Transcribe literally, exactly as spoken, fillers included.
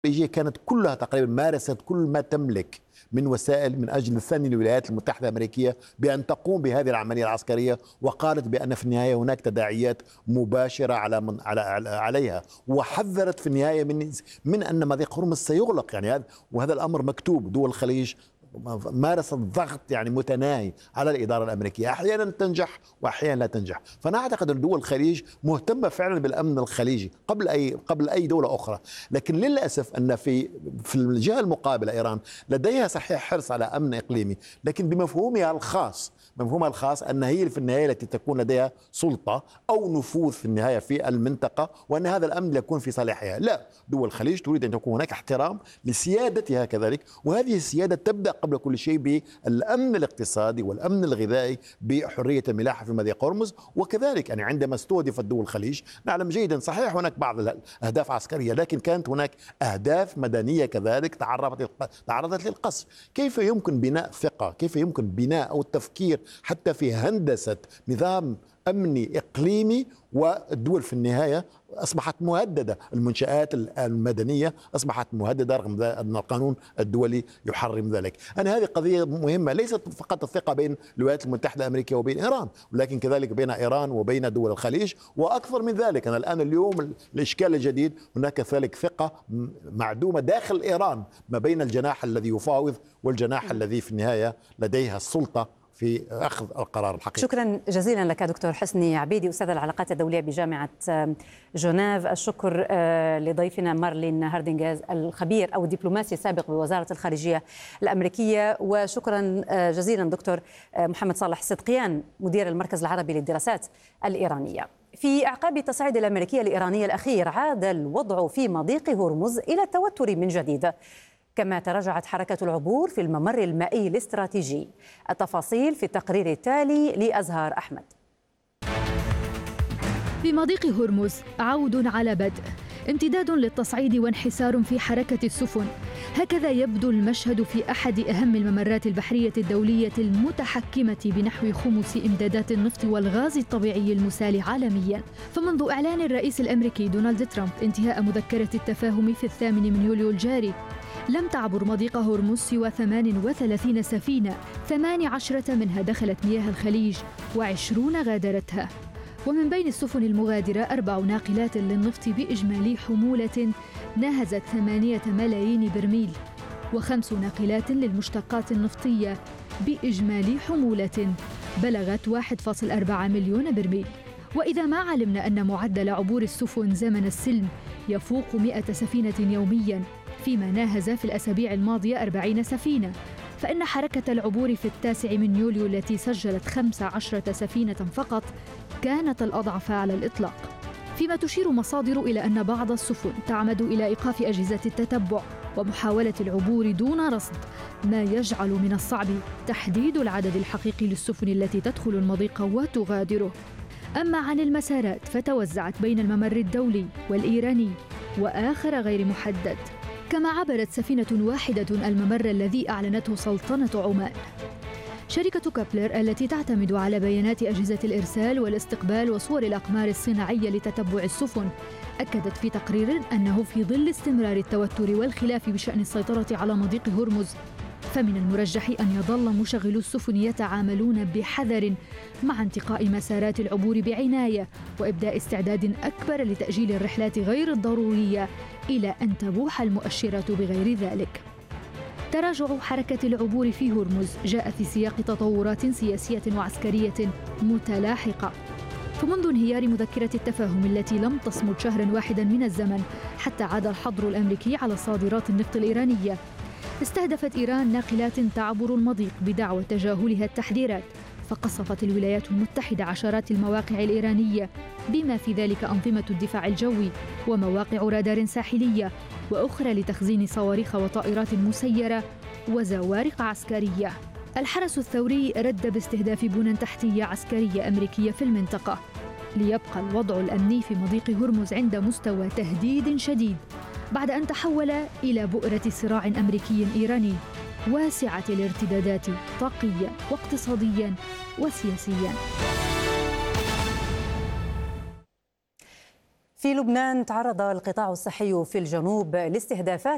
الخليجية كانت كلها تقريبا مارست كل ما تملك من وسائل من أجل ثني الولايات المتحدة الأمريكية بأن تقوم بهذه العملية العسكرية، وقالت بأن في النهاية هناك تداعيات مباشرة على من على عليها، وحذرت في النهاية من من أن مضيق هرمز سيغلق. يعني هذا وهذا الأمر مكتوب. دول الخليج مارست ضغط يعني متناهي على الإدارة الأمريكية، أحيانا تنجح وأحيانا لا تنجح. فأنا أعتقد أن دول الخليج مهتمة فعلا بالأمن الخليجي قبل أي قبل أي دولة أخرى. لكن للأسف أن في في الجهة المقابلة إيران لديها صحيح حرص على أمن إقليمي، لكن بمفهومها الخاص، مفهومها الخاص أن هي في النهاية التي تكون لديها سلطة أو نفوذ في النهاية في المنطقة، وأن هذا الأمن يكون في صالحها. لا، دول الخليج تريد أن يكون هناك احترام لسيادتها كذلك، وهذه السيادة تبدأ قبل كل شيء بالأمن الاقتصادي والأمن الغذائي بحرية الملاحة في مضيق هرمز. وكذلك يعني عندما استهدفت دول الخليج نعلم جيدا صحيح هناك بعض الأهداف عسكرية، لكن كانت هناك أهداف مدنية كذلك تعرضت تعرضت للقصف. كيف يمكن بناء ثقة؟ كيف يمكن بناء أو التفكير حتى في هندسة نظام أمني إقليمي والدول في النهاية أصبحت مهددة؟ المنشآت المدنية أصبحت مهددة رغم أن القانون الدولي يحرم ذلك. أنا هذه قضية مهمة، ليست فقط الثقة بين الولايات المتحدة الأمريكية وبين إيران، ولكن كذلك بين إيران وبين دول الخليج، وأكثر من ذلك. أنا الآن اليوم الإشكال الجديد هناك كذلك ثقة معدومة داخل إيران ما بين الجناح الذي يفاوض والجناح الذي في النهاية لديها السلطة في أخذ القرار الحقيقي. شكرا جزيلا لك دكتور حسني عبيدي، أستاذ العلاقات الدولية بجامعة جنيف. الشكر لضيفنا مارلين هاردينغاز الخبير أو الدبلوماسي السابق بوزارة الخارجية الأمريكية، وشكرا جزيلا دكتور محمد صالح صدقيان مدير المركز العربي للدراسات الإيرانية. في أعقاب التصعيد الأمريكي الإيراني الأخير عاد الوضع في مضيق هرمز إلى التوتر من جديد، كما تراجعت حركة العبور في الممر المائي الاستراتيجي. التفاصيل في التقرير التالي لأزهار أحمد. في مضيق هرمز عود على بدء، امتداد للتصعيد وانحسار في حركة السفن. هكذا يبدو المشهد في أحد أهم الممرات البحرية الدولية المتحكمة بنحو خمس إمدادات النفط والغاز الطبيعي المسال عالمياً. فمنذ إعلان الرئيس الأمريكي دونالد ترامب انتهاء مذكرة التفاهم في الثامن من يوليو الجاري، لم تعبر مضيق هرمز سوى ثمان وثلاثين سفينة، ثمان عشرة منها دخلت مياه الخليج وعشرون غادرتها. ومن بين السفن المغادرة أربع ناقلات للنفط بإجمالي حمولة ناهزت ثمانية ملايين برميل، وخمس ناقلات للمشتقات النفطية بإجمالي حمولة بلغت واحد فاصلة أربعة مليون برميل. وإذا ما علمنا أن معدل عبور السفن زمن السلم يفوق مئة سفينة يومياً، فيما ناهز في الأسابيع الماضية أربعين سفينة، فإن حركة العبور في التاسع من يوليو التي سجلت خمس عشرة سفينة فقط كانت الأضعف على الإطلاق. فيما تشير مصادر إلى أن بعض السفن تعمد إلى إيقاف أجهزة التتبع ومحاولة العبور دون رصد، ما يجعل من الصعب تحديد العدد الحقيقي للسفن التي تدخل المضيق وتغادره. أما عن المسارات فتوزعت بين الممر الدولي والإيراني وآخر غير محدد، كما عبرت سفينة واحدة الممر الذي أعلنته سلطنة عمان. شركة كابلر التي تعتمد على بيانات أجهزة الإرسال والاستقبال وصور الأقمار الصناعية لتتبع السفن أكدت في تقرير أنه في ظل استمرار التوتر والخلاف بشأن السيطرة على مضيق هرمز، فمن المرجح أن يظل مشغلو السفن يتعاملون بحذر مع انتقاء مسارات العبور بعناية وإبداء استعداد أكبر لتأجيل الرحلات غير الضرورية إلى أن تبوح المؤشرات بغير ذلك. تراجع حركة العبور في هرمز جاء في سياق تطورات سياسية وعسكرية متلاحقة. فمنذ انهيار مذكرة التفاهم التي لم تصمد شهرا واحدا من الزمن حتى عاد الحظر الأمريكي على صادرات النفط الإيرانية، استهدفت إيران ناقلات تعبر المضيق بدعوى تجاهلها التحذيرات، فقصفت الولايات المتحدة عشرات المواقع الإيرانية بما في ذلك أنظمة الدفاع الجوي ومواقع رادار ساحلية وأخرى لتخزين صواريخ وطائرات مسيرة وزوارق عسكرية. الحرس الثوري رد باستهداف بنى تحتية عسكرية أمريكية في المنطقة، ليبقى الوضع الأمني في مضيق هرمز عند مستوى تهديد شديد بعد أن تحول إلى بؤرة صراع أمريكي إيراني واسعة الارتدادات طاقيا واقتصاديا وسياسيا. في لبنان تعرض القطاع الصحي في الجنوب لاستهدافات